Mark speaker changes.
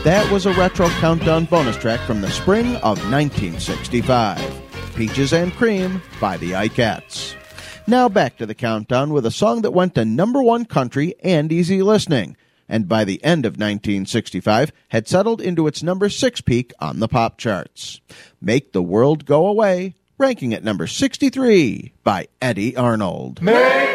Speaker 1: That was a Retro Countdown bonus track from the spring of 1965. Peaches and Cream by the Ikettes. Now back to the countdown with a song that went to #1 country and easy listening, and by the end of 1965 had settled into its #6 peak on the pop charts. Make the World Go Away, ranking at number 63 by Eddie Arnold.
Speaker 2: Make